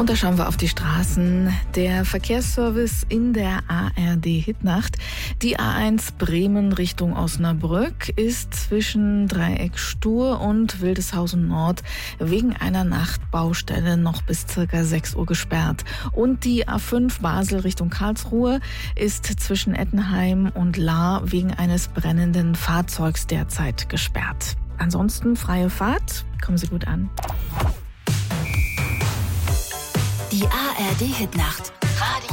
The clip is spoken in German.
Und da schauen wir auf die Straßen. Der Verkehrsservice in der ARD-Hitnacht. Die A1 Bremen Richtung Osnabrück ist zwischen Dreieck Stur und Wildeshausen Nord wegen einer Nachtbaustelle noch bis ca. 6 Uhr gesperrt. Und die A5 Basel Richtung Karlsruhe ist zwischen Ettenheim und Lahr wegen eines brennenden Fahrzeugs derzeit gesperrt. Ansonsten freie Fahrt. Kommen Sie gut an. Die ARD-Hitnacht.